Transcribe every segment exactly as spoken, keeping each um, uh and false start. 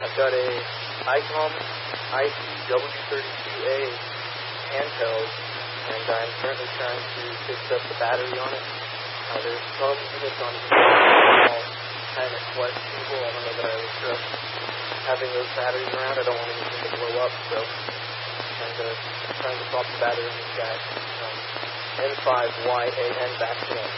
I've got a ICOM I C W thirty-two A handheld, and I'm currently trying to fix up the battery on it. Uh, there's some units on it that are kind of questionable. I don't know that I would trust having those batteries around. I don't want anything to blow up, so I'm uh, trying to swap the battery in this guy. Um, N five Y A N back to them.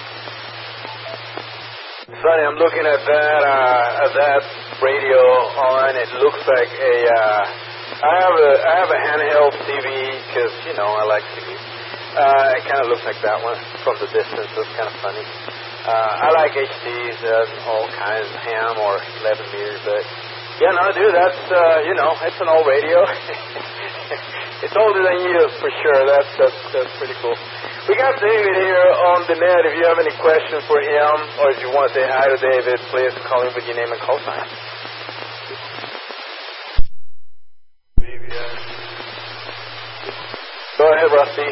Sonny, I'm looking at that uh, at that radio on. It looks like a. Uh, I have a I have a handheld T V because you know I like T V. Uh, it kind of looks like that one from the distance. It's kind of funny. Uh, I like H Ds, uh, all kinds, ham or eleven meters, but yeah, no, dude, that's uh, you know, it's an old radio. It's older than you, for sure. That's that's that's pretty cool. We got David here on the net. If you have any questions for him, or if you want to say hi to David, please call him with your name and call sign. Go ahead, Rusty.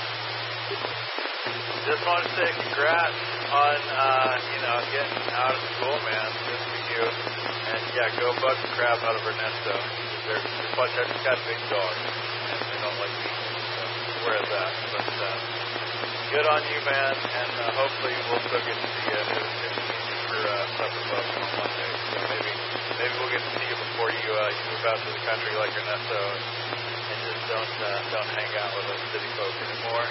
Just want to say congrats on, uh, you know, getting out of school, man. Good for you. And, yeah, go bug the crap out of Ernesto. They're, they're bunch of got big dogs, and they don't like people. So beware of that. But uh, good on you, man, and uh, hopefully we'll still get to see you if, if we need you for uh, supper club on Monday. So maybe maybe we'll get to see you before you, uh, you move out to the country like Ernesto and just don't, uh, don't hang out with us city folk anymore.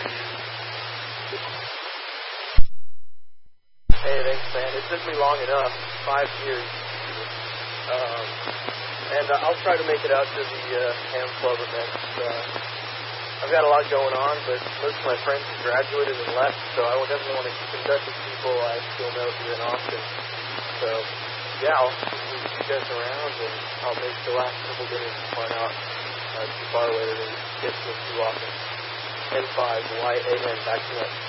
Hey, thanks, man. It took me long enough, five years. Um, and uh, I'll try to make it out to the uh, Ham Club event. Uh, I've got a lot going on, but most of my friends have graduated and left, so I will definitely want to keep in touch with people I still know here in Austin. So, yeah, I'll see you guys around, and I'll make the last couple dinners fun out uh, too far away to get to them too often. N five Y A N, back to that.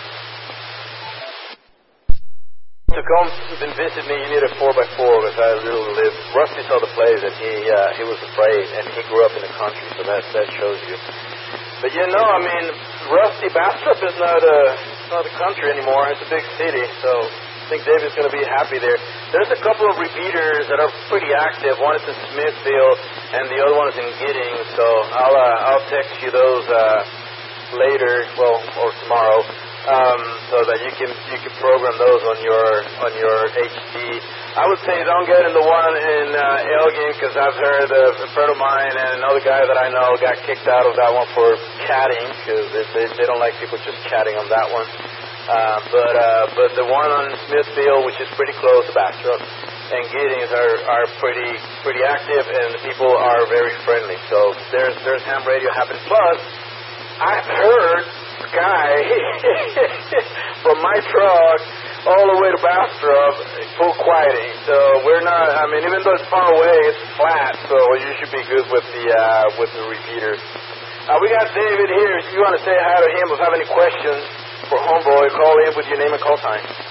To come and visit me, you need a four by four because I really live. Rusty saw the plays and he uh, he was afraid, and he grew up in the country, so that that shows you. But you know, I mean, Rusty, Bastrop is not a not a country anymore. It's a big city, so I think David's going to be happy there. There's a couple of repeaters that are pretty active. One is in Smithfield, and the other one is in Giddings. So I'll uh, I'll text you those uh, later, well, or tomorrow. Um, so that you can you can program those on your on your H D. I would say don't get in the one in uh, Elgin because I've heard of a friend of mine and another guy that I know got kicked out of that one for chatting because they, they they don't like people just chatting on that one. Uh, but uh, but the one on Smithfield, which is pretty close to Bastrop and Giddings, are are pretty pretty active and the people are very friendly. So there's there's ham radio happening. Plus, I've heard guy from my truck all the way to Bastrop, full quieting. So we're not, I mean, even though it's far away, it's flat, so you should be good with the uh, with the repeaters. Uh, we got David here. If you want to say hi to him or have any questions for Homeboy, call in with your name and call sign.